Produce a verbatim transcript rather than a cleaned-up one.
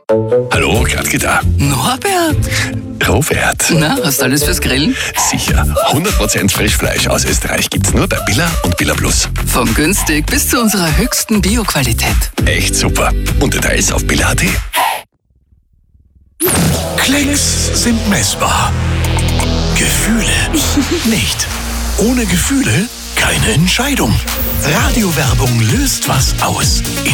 Hallo, Gradke da. Norbert, Robert. na, hast du alles fürs Grillen? Sicher. hundert Prozent Frischfleisch aus Österreich gibt's nur bei Billa und Billa Plus. Von günstig bis zu unserer höchsten Bio-Qualität. Echt super. Und Details auf billa punkt at. Klicks sind messbar. Gefühle nicht. Ohne Gefühle keine Entscheidung. Radiowerbung löst was aus. In